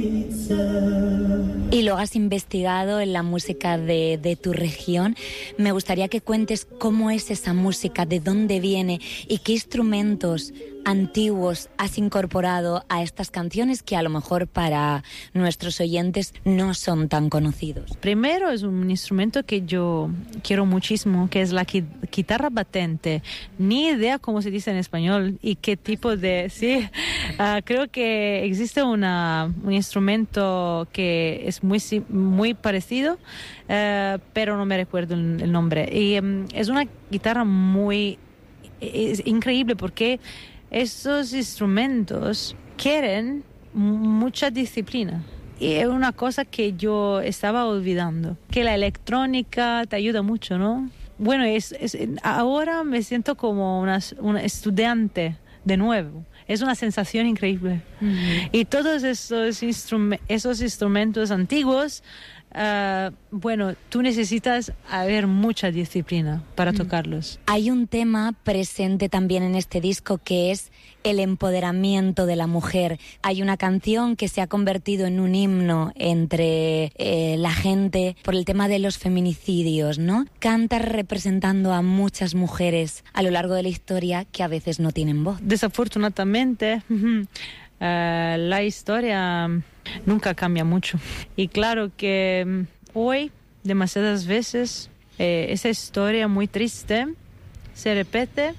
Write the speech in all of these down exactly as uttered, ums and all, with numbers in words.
Y lo has investigado en la música de, de tu región. Me gustaría que cuentes cómo es esa música, de dónde viene y qué instrumentos antiguos has incorporado a estas canciones que a lo mejor para nuestros oyentes no son tan conocidos. Primero es un instrumento que yo quiero muchísimo, que es la qui- guitarra batente. Ni idea cómo se dice en español y qué tipo de... Sí, uh, creo que existe una, un instrumento que es muy, muy parecido, uh, pero no me recuerdo el, el nombre. Y um, es una guitarra muy... Es increíble porque esos instrumentos quieren mucha disciplina. Y es una cosa que yo estaba olvidando, que la electrónica te ayuda mucho, ¿no? Bueno, es, es, ahora me siento como una, una estudiante de nuevo. Es una sensación increíble. Uh-huh. Y todos esos, instrum- esos instrumentos antiguos, Uh, bueno, tú necesitas haber mucha disciplina para mm. tocarlos. Hay un tema presente también en este disco que es el empoderamiento de la mujer. Hay una canción que se ha convertido en un himno entre eh, la gente por el tema de los feminicidios, ¿no? Cantas representando a muchas mujeres a lo largo de la historia que a veces no tienen voz. Desafortunadamente, uh, la historia nunca cambia mucho. Y claro que um, hoy, demasiadas veces, eh, esa historia muy triste se repite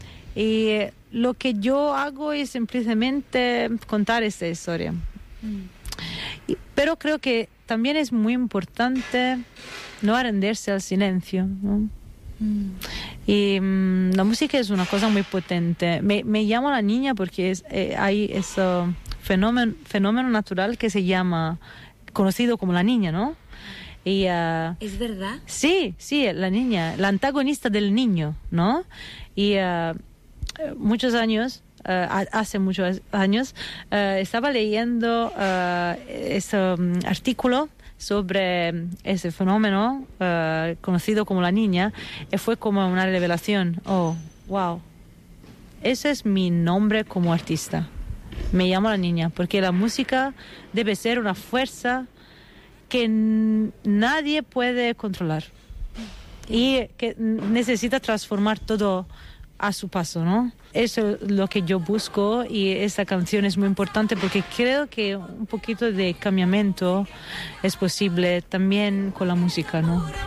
y eh, lo que yo hago es simplemente contar esta historia. Mm. Y, pero creo que también es muy importante no rendirse al silencio, ¿no? Mm. Y um, la música es una cosa muy potente. Me, me llamo la niña porque es, eh, hay ese fenómeno, fenómeno natural que se llama, conocido como la niña, ¿no? Y, uh, ¿es verdad? Sí, sí, la niña, la antagonista del niño, ¿no? Y uh, muchos años, uh, hace muchos años, uh, estaba leyendo uh, ese um, artículo sobre ese fenómeno uh, conocido como la niña, y fue como una revelación. Oh, wow, ese es mi nombre como artista. Me llamo la niña, porque la música debe ser una fuerza que n- nadie puede controlar y que necesita transformar todo a su paso, ¿no? Eso es lo que yo busco y esta canción es muy importante porque creo que un poquito de cambiamiento es posible también con la música, ¿no?